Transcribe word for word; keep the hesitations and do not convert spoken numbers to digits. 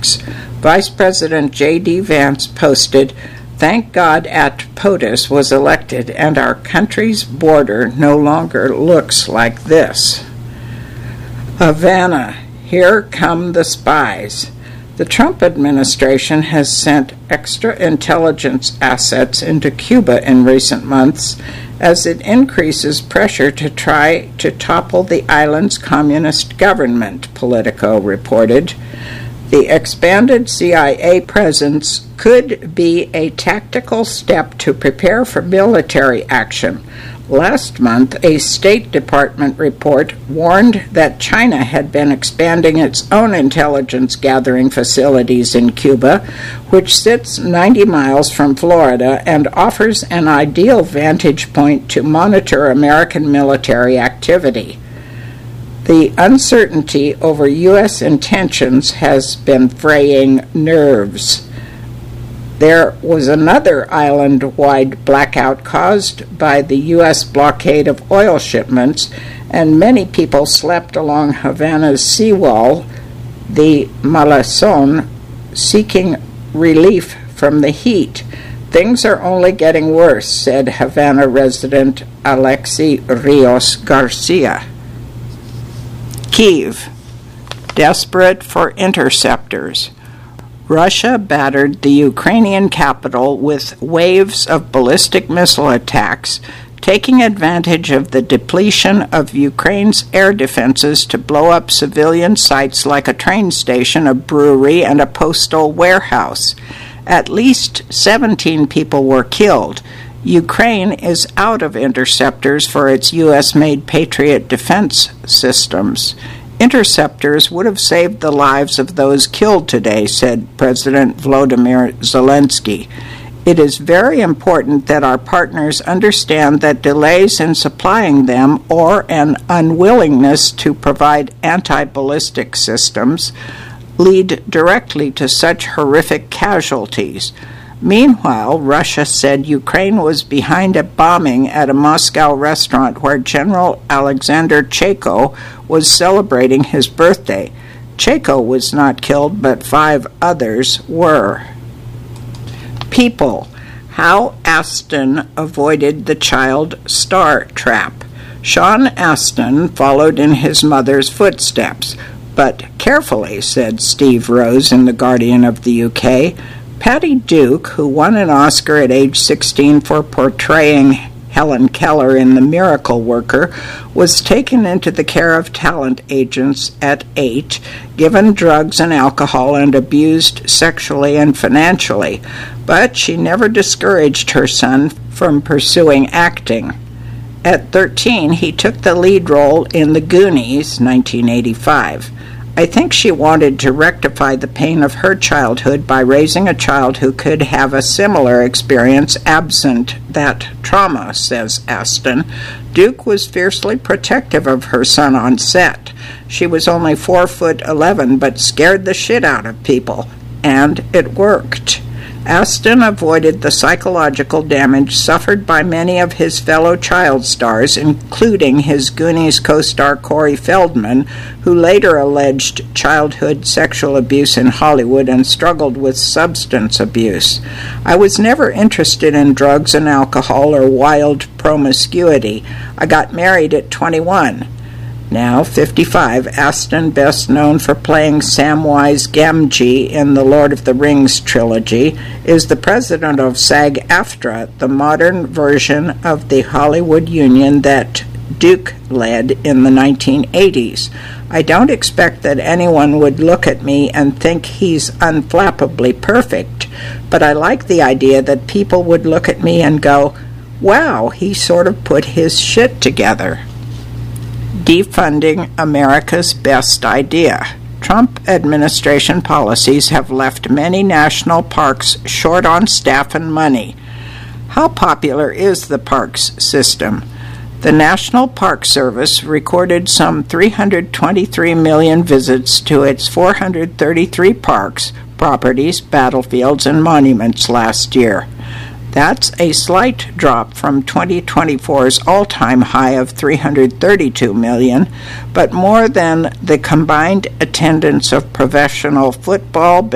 efforts. Vice President J D. Vance posted, "Thank God at POTUS was elected and our country's border no longer looks like this." Havana, here come the spies. The Trump administration has sent extra intelligence assets into Cuba in recent months as it increases pressure to try to topple the island's communist government, Politico reported. The expanded C I A presence could be a tactical step to prepare for military action. Last month, a State Department report warned that China had been expanding its own intelligence gathering facilities in Cuba, which sits ninety miles from Florida and offers an ideal vantage point to monitor American military activity. The uncertainty over U S intentions has been fraying nerves. There was another island-wide blackout caused by the U S blockade of oil shipments, and many people slept along Havana's seawall, the Malazón, seeking relief from the heat. "Things are only getting worse," said Havana resident Alexi Rios Garcia. Kyiv, desperate for interceptors. Russia battered the Ukrainian capital with waves of ballistic missile attacks, taking advantage of the depletion of Ukraine's air defenses to blow up civilian sites like a train station, a brewery, and a postal warehouse. At least seventeen people were killed. Ukraine is out of interceptors for its U S-made Patriot defense systems. Interceptors would have saved the lives of those killed today, said President Volodymyr Zelensky. It is very important that our partners understand that delays in supplying them or an unwillingness to provide anti-ballistic systems lead directly to such horrific casualties. Meanwhile, Russia said Ukraine was behind a bombing at a Moscow restaurant where General Alexander Chayko was celebrating his birthday. Chayko was not killed, but five others were. People, how Aston avoided the child star trap. Sean Aston followed in his mother's footsteps, but carefully, said Steve Rose in The Guardian of the U K. Patty Duke, who won an Oscar at age sixteen for portraying Helen Keller in The Miracle Worker, was taken into the care of talent agents at eight, given drugs and alcohol, and abused sexually and financially. But she never discouraged her son from pursuing acting. At thirteen, he took the lead role in The Goonies, nineteen eighty-five. I think she wanted to rectify the pain of her childhood by raising a child who could have a similar experience absent that trauma, says Aston. Duke was fiercely protective of her son on set. She was only four foot eleven, but scared the shit out of people, and it worked. Aston avoided the psychological damage suffered by many of his fellow child stars, including his Goonies co-star Corey Feldman, who later alleged childhood sexual abuse in Hollywood and struggled with substance abuse. I was never interested in drugs and alcohol or wild promiscuity. I got married at twenty-one. Now fifty-five, Aston, best known for playing Samwise Gamgee in the Lord of the Rings trilogy, is the president of SAG-AFTRA, the modern version of the Hollywood union that Duke led in the nineteen eighties. I don't expect that anyone would look at me and think he's unflappably perfect, but I like the idea that people would look at me and go, wow, he sort of put his shit together. Defunding America's best idea. Trump administration policies have left many national parks short on staff and money. How popular is the parks system? The National Park Service recorded some three hundred twenty-three million visits to its four hundred thirty-three parks, properties, battlefields, and monuments last year. That's a slight drop from twenty twenty-four's all-time high of three hundred thirty-two million, but more than the combined attendance of professional football,